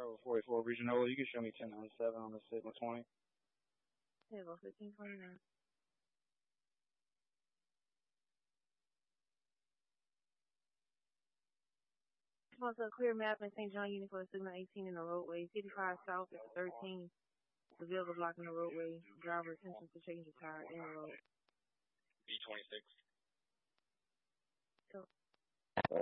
Bravo 44 Regional. You can show me 1097 on the Sigma 20. Table 1529. Also, clear map in St. John Unit for Sigma 18 in the roadway. 55 South is 13. The vehicle blocking the roadway. Driver attempting to change the tire in the road. B26. So,